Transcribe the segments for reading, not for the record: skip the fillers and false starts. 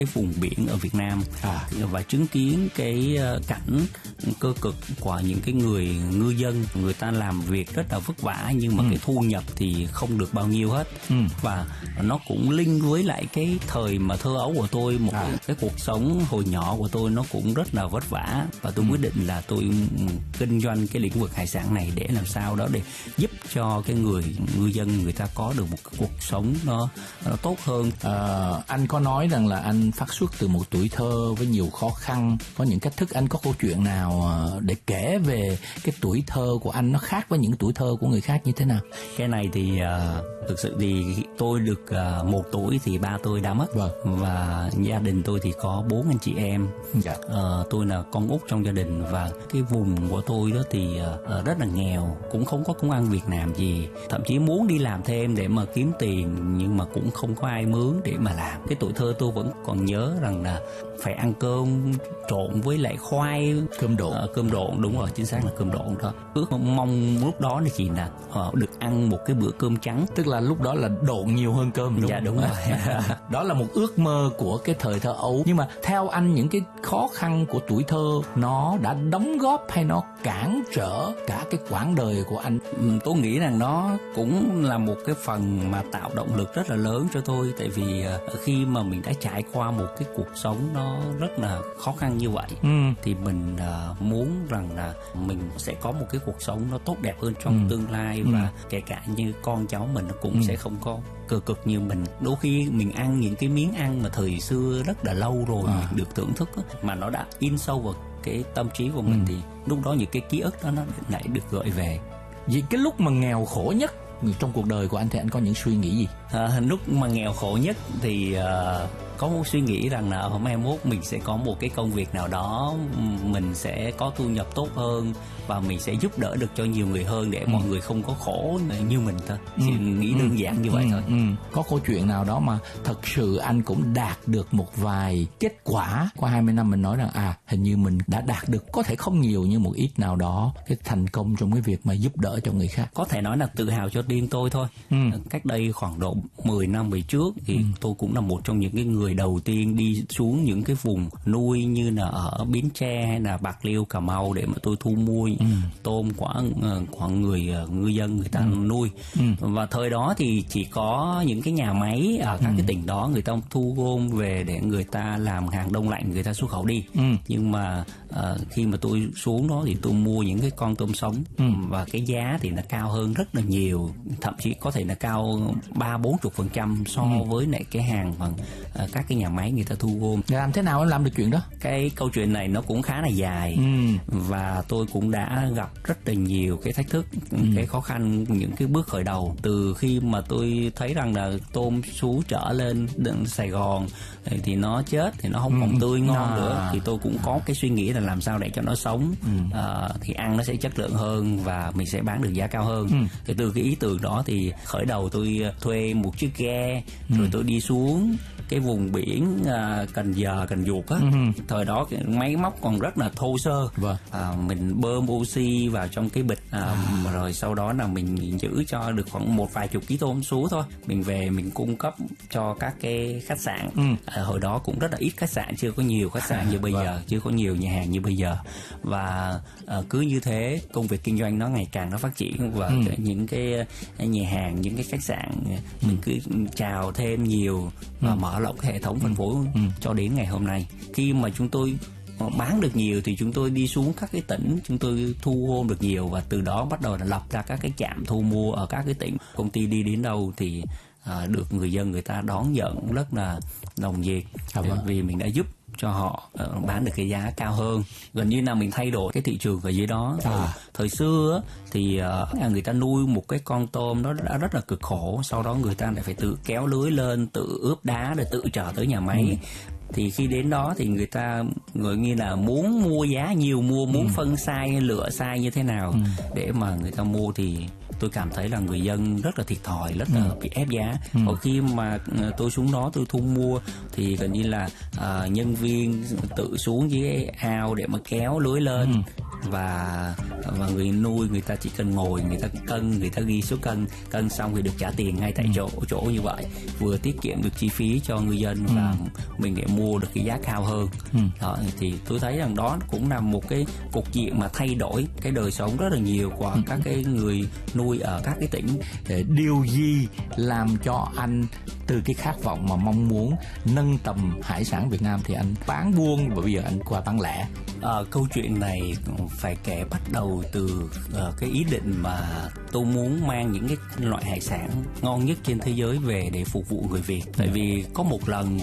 cái vùng biển ở Việt Nam và chứng kiến cái cảnh cơ cực của những cái người ngư dân, người ta làm việc rất là vất vả nhưng mà cái thu nhập thì không được bao nhiêu hết. Và nó cũng link với lại cái thời mà thơ ấu của tôi, một cái cuộc sống hồi nhỏ của tôi nó cũng rất là vất vả, và tôi quyết định là tôi kinh doanh cái lĩnh vực hải sản này để làm sao đó để giúp cho cái người ngư dân người ta có được một cái cuộc sống nó tốt hơn. Anh có nói rằng là anh phát xuất từ một tuổi thơ với nhiều khó khăn, có những cách thức. Anh có câu chuyện nào để kể về cái tuổi thơ của anh nó khác với những tuổi thơ của người khác như thế nào? Cái này thì thực sự thì tôi được 1 tuổi thì ba tôi đã mất. Và gia đình tôi thì có 4 anh chị em. Tôi là con út trong gia đình, và cái vùng của tôi đó thì rất là nghèo, cũng không có công ăn việc làm gì, thậm chí muốn đi làm thêm để mà kiếm tiền nhưng mà cũng không có ai mướn để mà làm. Cái tuổi thơ tôi vẫn còn nhớ rằng là phải ăn cơm trộn với lại khoai, cơm độn, đúng rồi, chính xác là cơm độn đó. Ước mong lúc đó là chỉ là được ăn một cái bữa cơm trắng, tức là lúc đó là độn nhiều hơn cơm, đúng? Dạ đúng rồi. Đó là một ước mơ của cái thời thơ ấu. Nhưng mà theo anh, những cái khó khăn của tuổi thơ nó đã đóng góp hay nó cản trở cả cái quãng đời của anh? Tôi nghĩ rằng nó cũng là một cái phần mà tạo động lực rất là lớn cho tôi, tại vì khi mà mình đã trải qua một cái cuộc sống nó rất là khó khăn như vậy thì mình muốn rằng là mình sẽ có một cái cuộc sống nó tốt đẹp hơn trong tương lai, và kể cả như con cháu mình nó cũng sẽ không có cơ cực như mình. Đôi khi mình ăn những cái miếng ăn mà thời xưa rất là lâu rồi mình được thưởng thức mà nó đã in sâu vào cái tâm trí của mình, thì lúc đó những cái ký ức đó nó lại được gợi về. Vì cái lúc mà nghèo khổ nhất trong cuộc đời của anh thì anh có những suy nghĩ gì? Lúc mà nghèo khổ nhất thì có một suy nghĩ rằng là hôm mai mốt mình sẽ có một cái công việc nào đó, mình sẽ có thu nhập tốt hơn và mình sẽ giúp đỡ được cho nhiều người hơn để mọi người không có khổ như mình thôi. Chỉ nghĩ đơn giản như vậy thôi. Có câu chuyện nào đó mà thật sự anh cũng đạt được một vài kết quả qua 20 năm, mình nói rằng hình như mình đã đạt được, có thể không nhiều nhưng một ít nào đó, cái thành công trong cái việc mà giúp đỡ cho người khác? Có thể nói là tự hào cho riêng tôi thôi. Cách đây khoảng độ 10 năm về trước thì tôi cũng là một trong những cái người đầu tiên đi xuống những cái vùng nuôi như là ở Bến Tre hay là Bạc Liêu, Cà Mau để mà tôi thu mua tôm của người ngư dân người ta nuôi. Và thời đó thì chỉ có những cái nhà máy ở các cái tỉnh đó người ta thu gom về để người ta làm hàng đông lạnh, người ta xuất khẩu đi. Nhưng mà khi mà tôi xuống đó thì tôi mua những cái con tôm sống và cái giá thì nó cao hơn rất là nhiều, thậm chí có thể là cao 30-40% so với lại cái hàng mà các cái nhà máy người ta thu gom. Làm thế nào anh làm được chuyện đó? Cái câu chuyện này nó cũng khá là dài và tôi cũng đã gặp rất là nhiều cái thách thức, cái khó khăn, những cái bước khởi đầu. Từ khi mà tôi thấy rằng là tôm sú trở lên Sài Gòn thì nó chết, thì nó không còn tươi ngon nữa, thì tôi cũng có cái suy nghĩ là làm sao để cho nó sống, thì ăn nó sẽ chất lượng hơn và mình sẽ bán được giá cao hơn. Thì từ cái ý tưởng đó thì khởi đầu tôi thuê một chiếc ghe rồi tôi đi xuống cái vùng biển Cần Giờ, Cần Duộc á. Thời đó cái máy móc còn rất là thô sơ. Mình bơm oxy vào trong cái bịch, rồi sau đó là mình giữ cho được khoảng một vài chục ký tôm sú thôi. Mình về mình cung cấp cho các cái khách sạn. Hồi đó cũng rất là ít khách sạn, chưa có nhiều khách sạn như bây giờ, chưa có nhiều nhà hàng như bây giờ. Và cứ như thế công việc kinh doanh nó ngày càng nó phát triển, và những cái nhà hàng, những cái khách sạn mình cứ chào thêm nhiều và mở rộng hệ thống phân phối cho đến ngày hôm nay. Khi mà chúng tôi bán được nhiều thì chúng tôi đi xuống các cái tỉnh, chúng tôi thu gom được nhiều, và từ đó bắt đầu là lập ra các cái trạm thu mua ở các cái tỉnh. Công ty đi đến đâu thì được người dân người ta đón nhận rất là nồng nhiệt, vì mình đã giúp cho họ bán được cái giá cao hơn. Gần như là mình thay đổi cái thị trường ở dưới đó. Thời xưa thì người ta nuôi một cái con tôm đó đã rất là cực khổ, sau đó người ta lại phải tự kéo lưới lên, tự ướp đá để tự chở tới nhà máy. Thì khi đến đó thì người ta gọi như là muốn mua giá nhiều, muốn phân size, lựa size như thế nào để mà người ta mua, thì tôi cảm thấy là người dân rất là thiệt thòi, rất là bị ép giá. Còn khi mà tôi xuống đó tôi thu mua thì gần như là nhân viên tự xuống dưới ao để mà kéo lưới lên, và người nuôi người ta chỉ cần ngồi, người ta cân, người ta ghi số cân xong thì được trả tiền ngay tại chỗ như vậy, vừa tiết kiệm được chi phí cho người dân và mình để mua được cái giá cao hơn. Đó, thì tôi thấy rằng đó cũng là một cái cục diện mà thay đổi cái đời sống rất là nhiều của các cái người nuôi ở các cái tỉnh. Điều gì làm cho anh từ cái khát vọng mà mong muốn nâng tầm hải sản Việt Nam thì anh bán buôn và bây giờ anh qua bán lẻ? Câu chuyện này phải kể bắt đầu từ cái ý định mà tôi muốn mang những cái loại hải sản ngon nhất trên thế giới về để phục vụ người Việt. Tại vì có một lần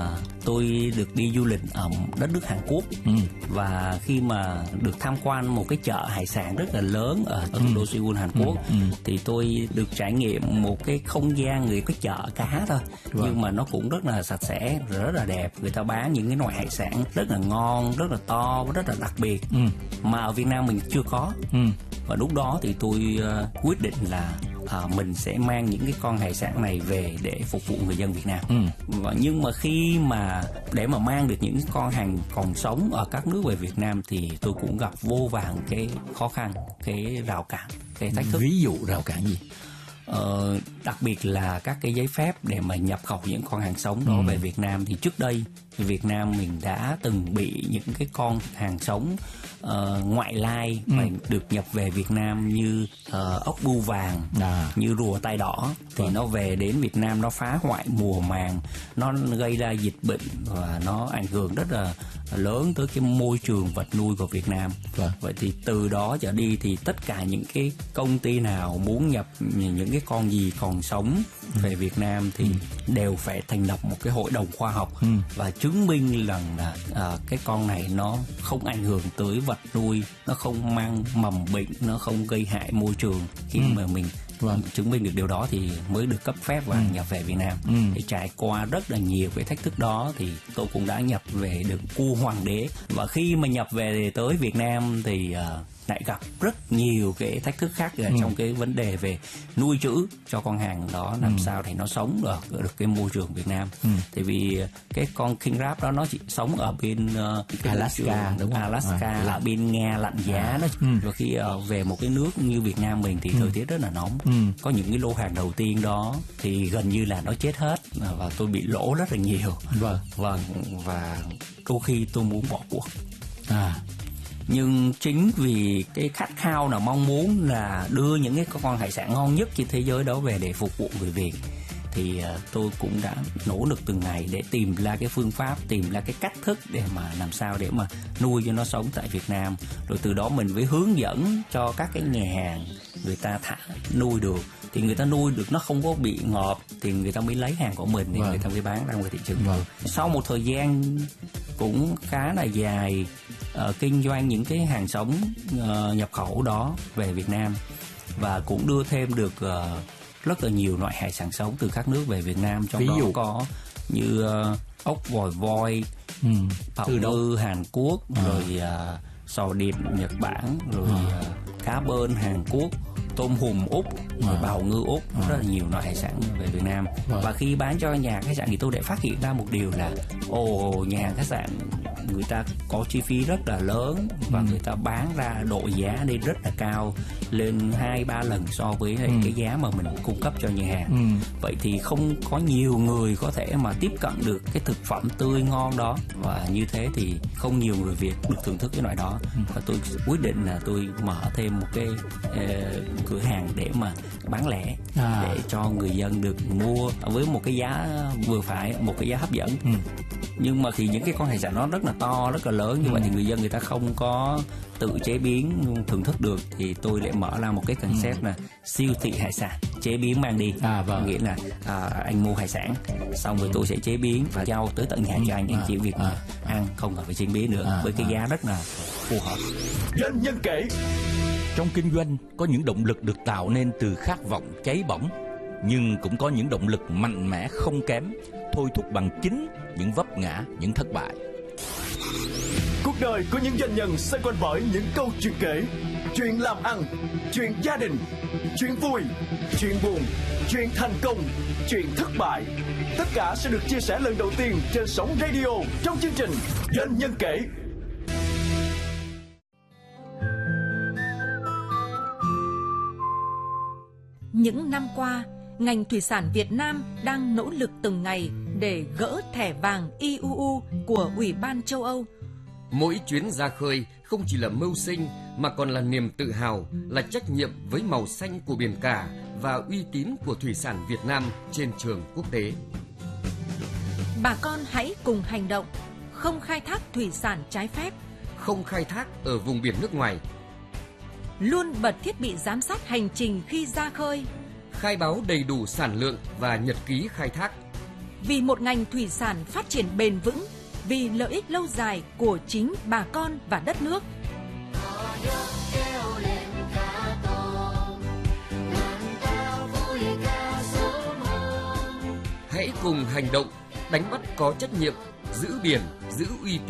tôi được đi du lịch ở đất nước Hàn Quốc, và khi mà được tham quan một cái chợ hải sản rất là lớn ở thủ đô Seoul, Hàn Quốc, thì tôi được trải nghiệm một cái không gian người cái chợ cá thôi, nhưng mà nó cũng rất là sạch sẽ, rất là đẹp. Người ta bán những cái loại hải sản rất là ngon, rất là to, rất là đặc biệt mà ở Việt Nam mình chưa có. Và lúc đó thì tôi quyết định là mình sẽ mang những cái con hải sản này về để phục vụ người dân Việt Nam. Nhưng mà khi mà để mà mang được những con hàng còn sống ở các nước về Việt Nam thì tôi cũng gặp vô vàn cái khó khăn, cái rào cản, cái thách thức. Ví dụ rào cản gì? Đặc biệt là các cái giấy phép để mà nhập khẩu những con hàng sống đó về Việt Nam. Thì trước đây Việt Nam mình đã từng bị những cái con hàng sống ngoại lai mà được nhập về Việt Nam như ốc bươu vàng, như rùa tai đỏ, thì nó về đến Việt Nam nó phá hoại mùa màng, nó gây ra dịch bệnh và nó ảnh hưởng rất là lớn tới cái môi trường vật nuôi của Việt Nam. Vậy thì từ đó trở đi thì tất cả những cái công ty nào muốn nhập những cái con gì còn sống về Việt Nam thì đều phải thành lập một cái hội đồng khoa học và chứng minh rằng là cái con này nó không ảnh hưởng tới vật nuôi, nó không mang mầm bệnh, nó không gây hại môi trường. Khi mà mình chứng minh được điều đó thì mới được cấp phép và nhập về Việt Nam. Thì trải qua rất là nhiều cái thách thức đó thì tôi cũng đã nhập về được cua hoàng đế. Và khi mà nhập về tới Việt Nam thì lại gặp rất nhiều cái thách thức khác trong cái vấn đề về nuôi trữ cho con hàng đó làm sao để nó sống được cái môi trường Việt Nam. Tại vì cái con king crab đó nó chỉ sống ở bên Alaska, đúng không? Alaska là bên Nga lạnh giá đó. Và khi về một cái nước như Việt Nam mình thì thời tiết rất là nóng. Có những cái lô hàng đầu tiên đó thì gần như là nó chết hết và tôi bị lỗ rất là nhiều. Và đôi khi tôi muốn bỏ cuộc. Nhưng chính vì cái khát khao là mong muốn là đưa những cái con hải sản ngon nhất trên thế giới đó về để phục vụ người Việt thì tôi cũng đã nỗ lực từng ngày để tìm ra cái phương pháp, tìm ra cái cách thức để mà làm sao để mà nuôi cho nó sống tại Việt Nam. Rồi từ đó mình mới hướng dẫn cho các cái nhà hàng người ta nuôi được, thì người ta nuôi được nó không có bị ngọt thì người ta mới lấy hàng của mình thì người ta mới bán ra ngoài thị trường. Sau một thời gian cũng khá là dài kinh doanh những cái hàng sống nhập khẩu đó về Việt Nam và cũng đưa thêm được rất là nhiều loại hải sản sống từ các nước về Việt Nam, trong đó có như ốc vòi voi, bào ngư Hàn Quốc, rồi sò điệp Nhật Bản, rồi cá bơn Hàn Quốc, tôm hùm Úc, rồi bào ngư Úc, rất là nhiều loại hải sản về Việt Nam. Và khi bán cho nhà khách sạn thì tôi đã phát hiện ra một điều là nhà hàng khách sạn người ta có chi phí rất là lớn và người ta bán ra độ giá lên rất là cao, lên 2-3 lần so với cái giá mà mình cung cấp cho nhà hàng. Vậy thì không có nhiều người có thể mà tiếp cận được cái thực phẩm tươi ngon đó, và như thế thì không nhiều người Việt được thưởng thức cái loại đó. Và tôi quyết định là tôi mở thêm một cái cửa hàng để mà bán lẻ, để cho người dân được mua với một cái giá vừa phải, một cái giá hấp dẫn. Nhưng mà khi những cái con hải sản nó rất là to, rất là lớn như vậy thì người dân người ta không có tự chế biến thưởng thức được, thì tôi lại mở ra một cái concept là siêu thị hải sản chế biến mang đi. Nghĩa là anh mua hải sản xong rồi tôi sẽ chế biến và giao tới tận nhà cho anh chỉ việc ăn, không cần phải chế biến nữa, với cái giá rất là phù hợp. Doanh nhân kể. Trong kinh doanh có những động lực được tạo nên từ khát vọng cháy bỏng, nhưng cũng có những động lực mạnh mẽ không kém, thôi thúc bằng chính những vấp ngã, những thất bại. Cuộc đời của những doanh nhân xoay quanh bởi những câu chuyện kể, chuyện làm ăn, chuyện gia đình, chuyện vui, chuyện buồn, chuyện thành công, chuyện thất bại. Tất cả sẽ được chia sẻ lần đầu tiên trên sóng radio trong chương trình Doanh nhân kể. Những năm qua, ngành thủy sản Việt Nam đang nỗ lực từng ngày để gỡ thẻ vàng IUU của Ủy ban châu Âu. Mỗi chuyến ra khơi không chỉ là mưu sinh mà còn là niềm tự hào, là trách nhiệm với màu xanh của biển cả và uy tín của thủy sản Việt Nam trên trường quốc tế. Bà con hãy cùng hành động, không khai thác thủy sản trái phép, không khai thác ở vùng biển nước ngoài, luôn bật thiết bị giám sát hành trình khi ra khơi, khai báo đầy đủ sản lượng và nhật ký khai thác. Vì một ngành thủy sản phát triển bền vững, vì lợi ích lâu dài của chính bà con và đất nước. Hãy cùng hành động, đánh bắt có trách nhiệm, giữ biển, giữ uy tín